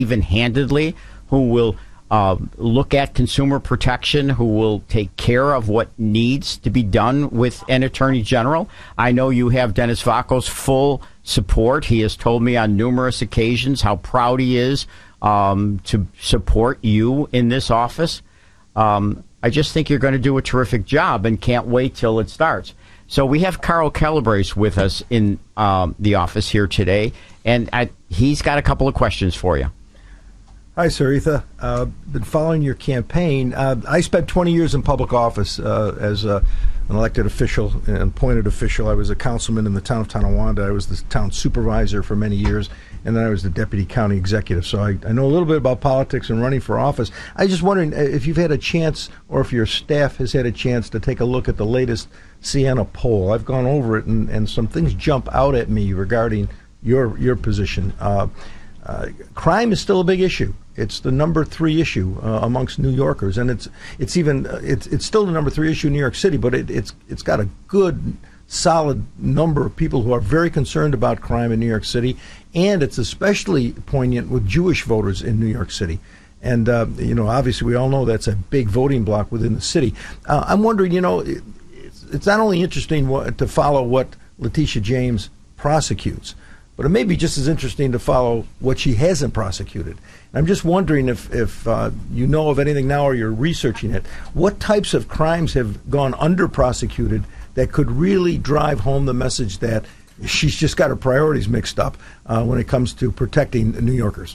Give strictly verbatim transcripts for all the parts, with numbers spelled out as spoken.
even-handedly, who will uh, look at consumer protection, who will take care of what needs to be done with an attorney general. I know you have Dennis Vacco's full support. He has told me on numerous occasions how proud he is um, to support you in this office. Um, I just think you're going to do a terrific job and can't wait till it starts. So we have Carl Calabrese with us in um, the office here today, and I, he's got a couple of questions for you. Hi, Saritha. Uh, been following your campaign. Uh, I spent twenty years in public office uh, as a, an elected official, an appointed official. I was a councilman in the town of Tonawanda. I was the town supervisor for many years, and then I was the deputy county executive. So I, I know a little bit about politics and running for office. I was just wondering if you've had a chance, or if your staff has had a chance to take a look at the latest Siena poll. I've gone over it, and, and some things jump out at me regarding your your position. Uh, uh, crime is still a big issue. It's the number three issue uh, amongst New Yorkers, and it's it's even uh, it's it's still the number three issue in New York City. But it, it's it's got a good, solid number of people who are very concerned about crime in New York City, and it's especially poignant with Jewish voters in New York City. And uh, you know, obviously, we all know that's a big voting bloc within the city. Uh, I'm wondering, you know, it, it's, it's not only interesting what, to follow what Letitia James prosecutes, but it may be just as interesting to follow what she hasn't prosecuted. I'm just wondering if, if uh, you know of anything now, or you're researching it, what types of crimes have gone under-prosecuted that could really drive home the message that she's just got her priorities mixed up uh, when it comes to protecting New Yorkers?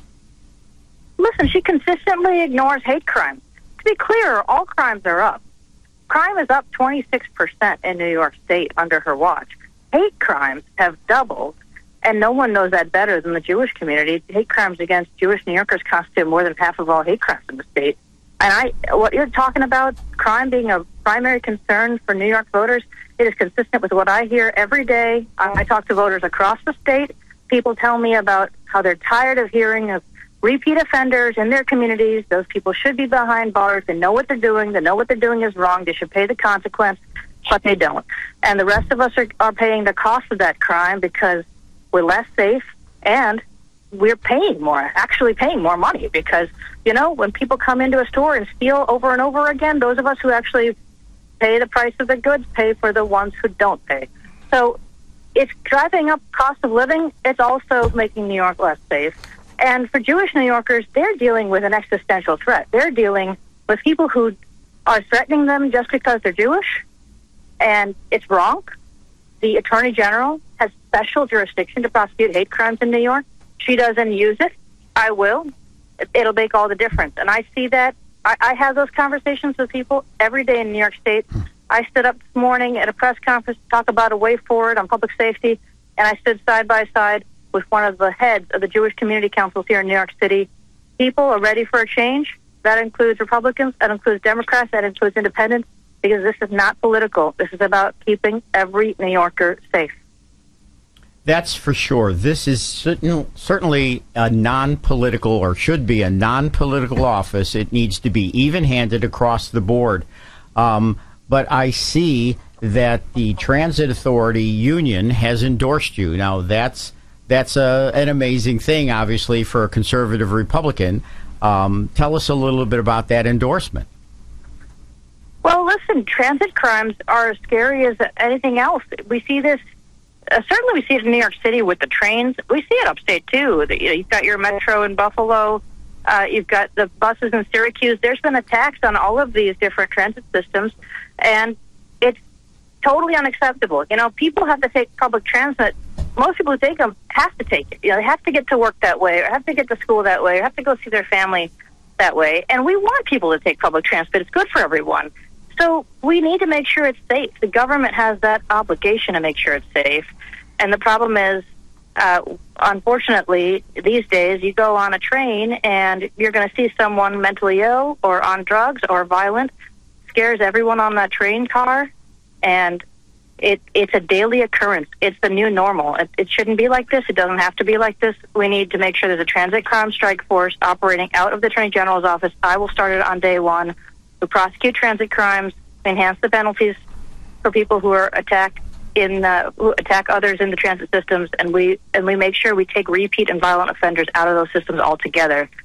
Listen, she consistently ignores hate crimes. To be clear, all crimes are up. Crime is up twenty-six percent in New York State under her watch. Hate crimes have doubled. And no one knows that better than the Jewish community. Hate crimes against Jewish New Yorkers constitute more than half of all hate crimes in the state. And I, what you're talking about, crime being a primary concern for New York voters, it is consistent with what I hear every day. I talk to voters across the state. People tell me about how they're tired of hearing of repeat offenders in their communities. Those people should be behind bars. They know what they're doing. They know what they're doing is wrong. They should pay the consequence, but they don't. And the rest of us are, are paying the cost of that crime because we're less safe, and we're paying more, actually paying more money, because, you know, when people come into a store and steal over and over again, those of us who actually pay the price of the goods pay for the ones who don't pay. So it's driving up cost of living. It's also making New York less safe. And for Jewish New Yorkers, they're dealing with an existential threat. They're dealing with people who are threatening them just because they're Jewish, and it's wrong. The Attorney General has special jurisdiction to prosecute hate crimes in New York. She doesn't use it. I will. It'll make all the difference. And I see that. I, I have those conversations with people every day in New York State. I stood up this morning at a press conference to talk about a way forward on public safety, and I stood side by side with one of the heads of the Jewish community councils here in New York City. People are ready for a change. That includes Republicans. That includes Democrats. That includes independents. Because this is not political. This is about keeping every New Yorker safe. That's for sure. This is certain, certainly a non-political, or should be a non-political office. It needs to be even-handed across the board. Um, but I see that the Transit Authority Union has endorsed you. Now, that's that's a, an amazing thing, obviously, for a conservative Republican. Um, tell us a little bit about that endorsement. Well, listen, transit crimes are as scary as anything else. We see this, uh, certainly we see it in New York City with the trains. We see it upstate, too. The, you know, you've got your metro in Buffalo. Uh, you've got the buses in Syracuse. There's been attacks on all of these different transit systems, and it's totally unacceptable. You know, people have to take public transit. Most people who take them have to take it. You know, they have to get to work that way, or have to get to school that way, or have to go see their family that way. And we want people to take public transit. It's good for everyone. So we need to make sure it's safe. The government has that obligation to make sure it's safe. And the problem is, uh, unfortunately, these days you go on a train and you're going to see someone mentally ill or on drugs or violent. Scares everyone on that train car. And it, it's a daily occurrence. It's the new normal. It, it shouldn't be like this. It doesn't have to be like this. We need to make sure there's a transit crime strike force operating out of the Attorney General's office. I will start it on day one. We prosecute transit crimes, enhance the penalties for people who are attacked in uh, who attack others in the transit systems, and we and we make sure we take repeat and violent offenders out of those systems altogether.